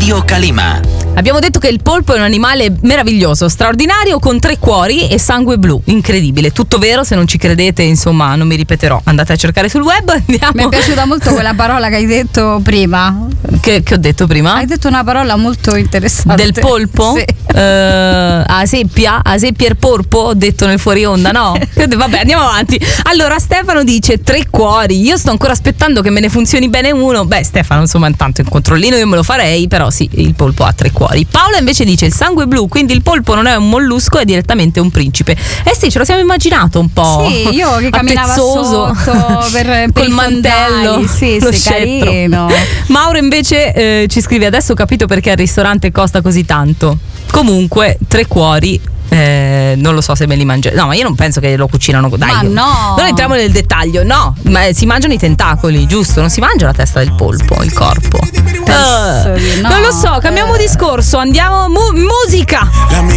Radio Calima. Abbiamo detto che il polpo è un animale meraviglioso, straordinario, con 3 cuori e sangue blu, incredibile, tutto vero. Se non ci credete, insomma, non mi ripeterò, andate a cercare sul web. Andiamo. Mi è piaciuta molto quella parola che hai detto prima. Che ho detto prima? Hai detto una parola molto interessante. Del polpo? Sì. Aseppia il porpo, ho detto nel fuori onda, no? Vabbè, andiamo avanti. Allora, Stefano dice 3 cuori, io sto ancora aspettando che me ne funzioni bene uno. Beh, Stefano, insomma, intanto il controllino io me lo farei, però sì, il polpo ha 3 cuori. Paola invece dice il sangue blu, quindi il polpo non è un mollusco, è direttamente un principe. Sì, ce lo siamo immaginato un po'. Sì, io che camminava sotto per col mantello, sì, lo scettro. Carino. Mauro invece ci scrive: adesso ho capito perché al ristorante costa così tanto. Comunque 3 cuori, non lo so se me li mangia. No, ma io non penso che lo cucinano. Dai, ma no, non entriamo nel dettaglio. No, ma si mangiano i tentacoli, giusto? Non si mangia la testa del polpo, il corpo. No. Non lo so, cambiamo discorso, andiamo musica.